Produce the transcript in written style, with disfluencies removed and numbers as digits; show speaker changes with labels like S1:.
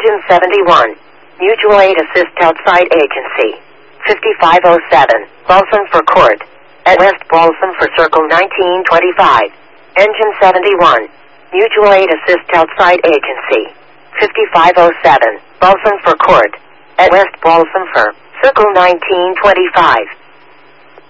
S1: Engine 71. Mutual Aid Assist Outside Agency. 5507. Balsam for Court. At West Balsam for Circle 1925. Engine 71. Mutual Aid Assist Outside Agency. 5507. Balsam for Court. At West Balsam for Circle 1925.